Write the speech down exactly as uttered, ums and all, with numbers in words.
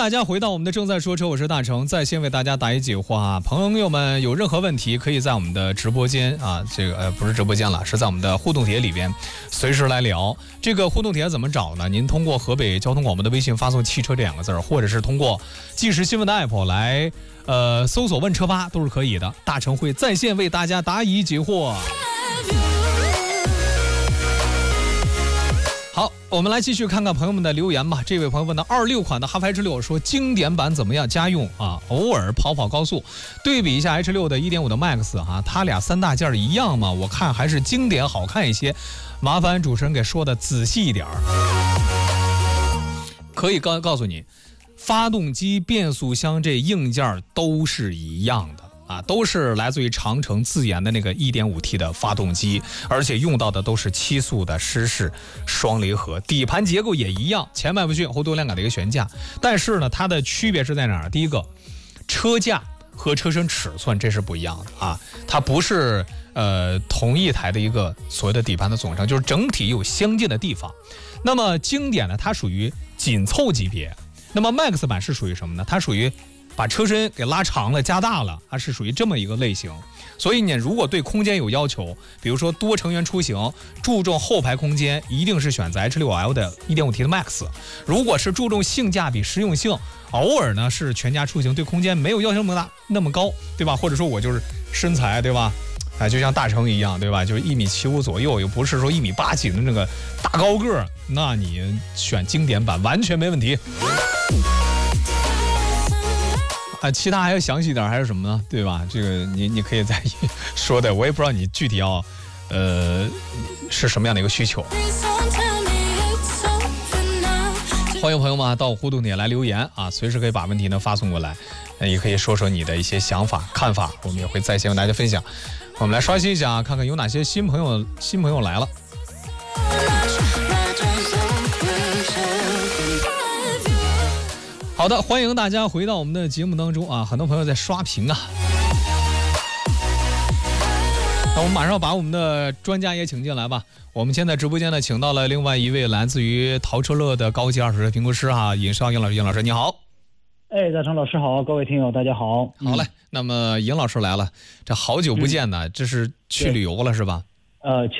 大家回到我们的正在说车，我是大成，在线为大家答疑解惑啊。朋友们有任何问题，可以在我们的直播间啊，这个呃不是直播间了，是在我们的互动帖里边随时来聊。这个互动帖怎么找呢？您通过河北交通广播的微信发送汽车这两个字，或者是通过即时新闻的 app 来呃搜索问车吧，都是可以的。大成会在线为大家答疑解惑。好，我们来继续看看朋友们的留言吧。这位朋友问到二六款的哈弗 H 六说经典版怎么样？家用啊，偶尔跑跑高速。对比一下 H 六的 一点五 的 Max 哈、啊，它俩三大件一样吗？我看还是经典好看一些。麻烦主持人给说的仔细一点。可以告告诉你，发动机、变速箱这硬件都是一样的。啊，都是来自于长城自研的那个 一点五 T 的发动机，而且用到的都是七速的湿式双离合，底盘结构也一样，前麦弗逊后多连杆的一个悬架。但是呢，它的区别是在哪儿？第一个，车架和车身尺寸这是不一样的啊，它不是呃同一台的一个所谓的底盘的总成，就是整体有相近的地方。那么经典呢，它属于紧凑级别，那么 Max 版是属于什么呢？它属于把车身给拉长了加大了，它是属于这么一个类型。所以你如果对空间有要求，比如说多成员出行，注重后排空间，一定是选择 H 六 L 的 一点五 T 的 Max。 如果是注重性价比实用性，偶尔呢是全家出行，对空间没有要求那么大那么高，对吧？或者说我就是身材，对吧？哎，就像大成一样，对吧？就是一米七五左右，又不是说一米八几的那个大高个，那你选经典版完全没问题。啊，其他还要详细一点还是什么呢？对吧？这个你你可以再说的，我也不知道你具体要，呃，是什么样的一个需求。欢迎朋友们到互动帖来留言啊，随时可以把问题呢发送过来，也可以说说你的一些想法看法，我们也会在线为大家分享。我们来刷新一下，看看有哪些新朋友新朋友来了。好的，欢迎大家回到我们的节目当中啊！很多朋友在刷屏啊。那我们马上把我们的专家也请进来吧。我们现在直播间呢，请到了另外一位来自于淘车乐的高级二手车评估师哈，尹少英老师，尹老师你好。 哎，大成老师好，各位听友大家好。 好嘞，那么尹老师来了，这好久不见呢，嗯、这是去旅游了是吧？ 呃。